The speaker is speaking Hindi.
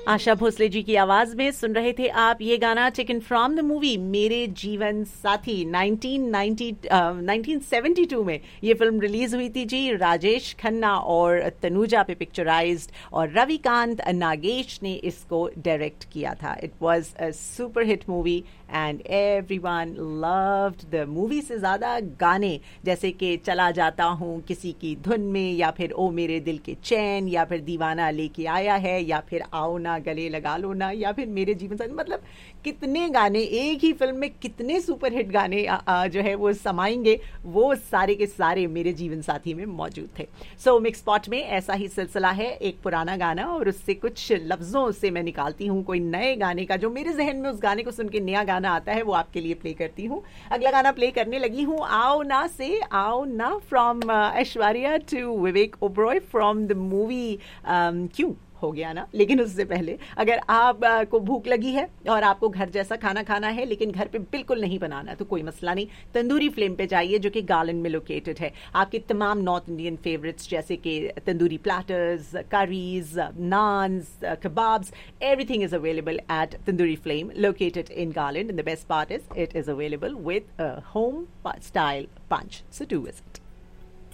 आशा भोसले जी की आवाज में सुन रहे थे आप ये गाना टेकन फ्रॉम द मूवी मेरे जीवन साथी। 1972 में ये फिल्म रिलीज हुई थी जी। राजेश खन्ना और तनुजा पे पिक्चराइज्ड, और रविकांत नागेश ने इसको डायरेक्ट किया था। It was a super hit movie and everyone loved the movie से ज़्यादा गाने, जैसे कि चला जाता हूँ किसी की धुन में, या फिर ओ मेरे दिल के चैन, या फिर दीवाना लेके आया है, या फिर आओ ना गले लगा लो ना, या फिर मेरे जीवन साथी। मतलब कितने गाने एक ही फिल्म में, कितने सुपर हिट गाने जो है वो समाएंगे, वो सारे के सारे मेरे जीवन साथी में मौजूद थे। सो मिक्स पॉट में ऐसा ही सिलसिला है, एक पुराना गाना और उससे कुछ लफ्जों से मैं निकालती हूँ कोई नए गाने का, जो मेरे जहन में उस गाने को सुन के नया गाना आता है, वो आपके लिए प्ले करती हूँ। अगला गाना प्ले करने लगी हूँ आओ ना से आओ ना, from Aishwarya to Vivek Oberoi, from the movie क्यों हो गया ना। लेकिन उससे पहले, अगर आप को भूख लगी है और आपको घर जैसा खाना खाना है लेकिन घर पे बिल्कुल नहीं बनाना, तो कोई मसला नहीं, तंदूरी फ्लेम पे जाइए, जो कि गार्लैंड में लोकेटेड है। आपके तमाम नॉर्थ इंडियन फेवरेट्स जैसे कि tandoori platters, curries, naans, kebabs, everything is available at tandoori flame located in garland, and the best part is it is available with home style punch, so do visit.